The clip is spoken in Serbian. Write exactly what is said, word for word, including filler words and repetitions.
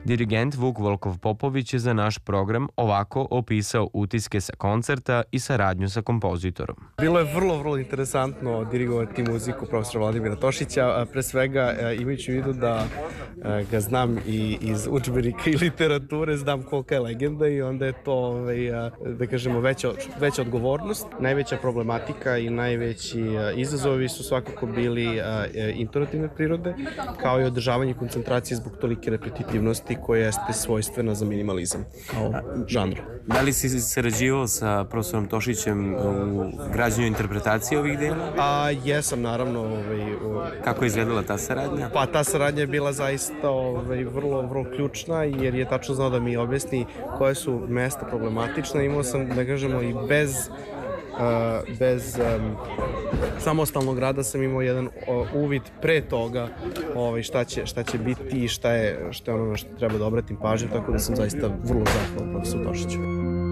Dirigent Vuk Volkov Popović je za naš program ovako opisao utiske sa koncerta i saradnju sa kompozitorom. Bilo je vrlo, vrlo interesantno dirigovati muziku profesora Vladimira Tošića, pre svega imajući u vidu da ga znam i iz udžbenika i literature, znam kolika je legenda i onda je to, da kažemo, veća, veća odgovornost. Najveća problematika i najveći izazovi su svakako bili intonativne prirode, kao i održavanje koncentracije zbog tolike repetitivnosti koja jeste svojstvena za minimalizam kao žanru. Da li si sarađivao sa profesorom Tošićem u građenju interpretacije ovih dela? A, jesam, naravno. Ovaj, Kako je izgledala ta saradnja? Pa ta saradnja je bila zaista ovaj, vrlo, vrlo ključna, jer je tačno znao da mi objasni koje su mesta problematična. Imao sam, da kažemo, i bez Uh, bez um, samostalnog rada sam imao jedan uh, uvid pre toga ovaj, šta, će, šta će biti i šta je, šta je ono što treba da obratim pažnju, tako da sam zaista vrlo zahvalan profesoru Tošiću.